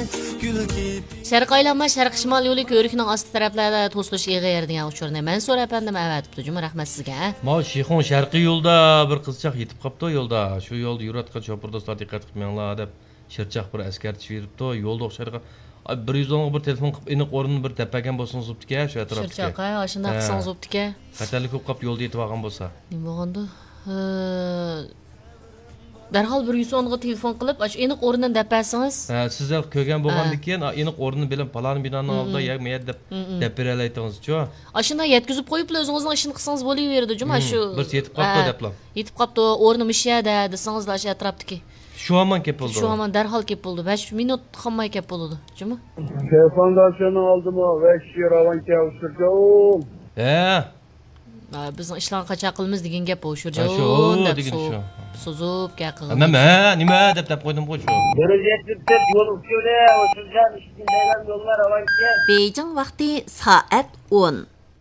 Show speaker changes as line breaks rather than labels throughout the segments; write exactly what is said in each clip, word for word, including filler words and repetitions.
Şərq aylanma Şərq Şimal yolu körükünün astı tərəflərdə to'silish yig'i degan uchurni Mansur efendim avatibdi. Cuma rahmat sizga.
Ma Shixon sharqiy yo'lda bir qizchaq yetib qopti yo'lda. Shu yo'lda yurayotgan chopurdostlar diqqat qilmanglar deb shirchaq bir askarchi beribdi. Yo'lda o'xsharga bir yuz o'n bir telefon qilib aniq o'rinni bir tapagan bo'lsangiz bo'pti-ku, shu atrofga.
Shirchaq, ha, shunday qilsangiz bo'pti-ku.
Xatarlik ko'p qolib yo'lda yetib olgan bo'lsa.
Nima bo'lganda? Darhol bir yuz o'nga telefon qilib, shu aniq o'rindan dapasangiz.
Ha, sizlar ko'rgan bo'lgandan keyin aniq o'rinni bilan palon binoning oldida yo'q men deb deb beralaytingiz-ku.
Ashunda yetkazib qo'yib, o'zingizning ishini qilsangiz bo'laveradi, juma shu.
Bir yetib qoldi deblar.
Yetib qoldi, o'rni mishada desangizlar shu atrofdagi.
Şu aman kep oldu.
Şu aman derhal kep oldu. beş minut kalmay kep oldu. Cuma?
Telefondan seni aldım o. beş liradan kevşireceğim.
Eee?
Biz işlerini kaçak kılımız degen gep o. Şuracağım.
Şu, degen şu.
Suzup kep kılımız.
Ama ne? Nime dep dep koydum koy şu.
Gelecektir tek yol uçuyordu. Oturacağım işkinden yollar avan ki.
Beijing vakti saat on.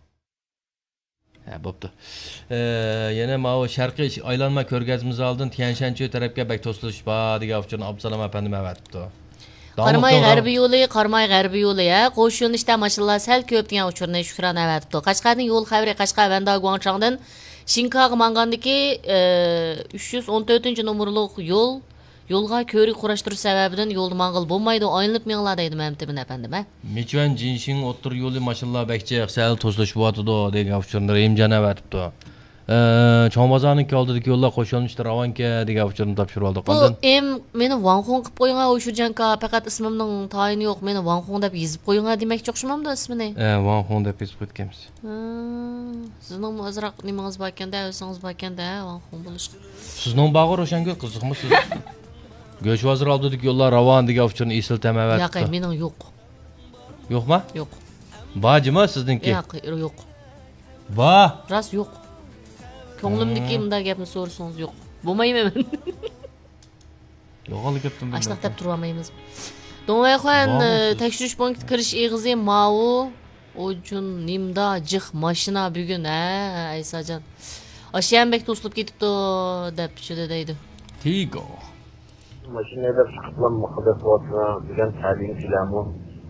Ha, bo'pti. Yana mana sharqiy aylanma ko'rgazmamiz oldin Tianshanchi tarafga bak to'silish bor degan uchun Abdusalom apandim avatibdi.
Qarmay g'arbiy yo'li, Qarmay g'arbiy yo'li ya. Qo'sh yo'nalishda mashallah sal ko'p degan uchurni Shukron avatibdi. Qashqarning yo'l xavri Qashqar Vanda Guangchangdan Shinkag mangandagi uch yuz o'n to'rtinchi nomerlik yo'l yo'lga ko'rik qurashtirish sababidan yo'lda mang'il bo'lmaydi, aylanib menglar deydi Mamtimin apandim ha.
Michvan Jinshin o'tir yo'li mashallah bakchi sal to'silish bo'tdi degan uchurni Remjan avatibdi. Cho'ngbozorning oldidagi yo'llar qo'shilishdi Ravanka degan uchurni topshirib oldik.
Bu em meni Wanxong qilib qo'ygan o'shurjanka faqat ismimning tayini yo'q. Meni Wanxong deb yozib qo'ygan demoqchi o'xshamamda ismini.
Ha, Wanxong deb yozib qo'yganmiz.
Ha, sizning azroq nimangiz bor ekanda, o'zingiz bor ekanda, Wanxong bo'lish.
Sizning bag'ir o'shanga qiziqmisiz? Göç vazir oldidagi yo'llar Ravan degan uchurni esil tamavat.
Yo'q, mening yo'q.
Yo'qmi?
Yo'q.
Bojimi sizniki?
Yo'q, yo'q.
Ba.
Ras yo'q. Ko'nglimdagi bunday gapni so'rasangiz yo'q. Bo'lmayman men.
Yo'qolib ketdim.
Ashnaq deb turib olmaymiz. Do'ngayxon tekshirish punkti kirish eg'izi Mao uchun nimda jiq mashina bugun ha, Aysajon. Ashyanbek to'silib ketibdi deb shunda deydi.
Tigo.
Mashinada chiqibman muqaddas votna degan ta'lim filamu.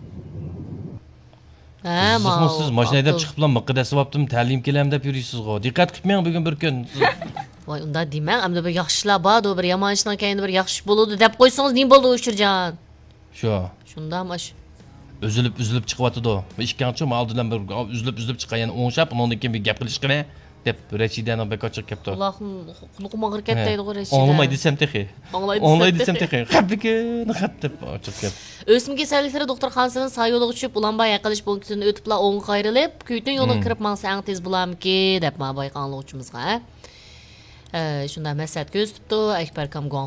Ha, Mao.
Siz mashinada chiqibman muqaddas votdim ta'lim kelam deb yurisiz-ku. Diqqat qilmang bugun bir kun.
Voy, unda demang, amda bir yaxshilar bor, bir yomon ishdan keyin bir yaxshi bo'ladi deb qo'ysangiz nima bo'ldi o'shirjan?
Shu.
Shunda mash
Üzülüp üzülüp chiqyapti-da. Ikkinchi oldidan bir üzülüp üzülüp chiqqan, yana o'ngshab, undan keyin bir gap qilish qilma deb Rachidani bekor chiqib ketdi.
Allohim quloqim og'rib ketdi Rachida.
Olmay desam texi. Olmay desam texi. Qabliki, naqat deb chiqib ketdi.
O'smir kasalliklari doktorxonasining sayyohlik uchib Ulanbay yaqilish punktidan o'tibla o'ng qayrilib, Kuytin yo'liga kirib mangsa eng tez bo'lamki deb ma bayqonlovchimizga. Shunda masat ko'z tutdi, Akbar Kamgon